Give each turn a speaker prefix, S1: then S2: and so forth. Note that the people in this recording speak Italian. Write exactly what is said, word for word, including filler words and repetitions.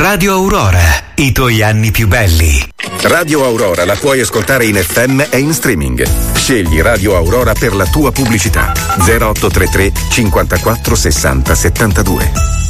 S1: Radio Aurora, i tuoi anni più belli.
S2: Radio Aurora la puoi ascoltare in F M e in streaming. Scegli Radio Aurora per la tua pubblicità. zero otto tre tre cinquantaquattro sessanta settantadue.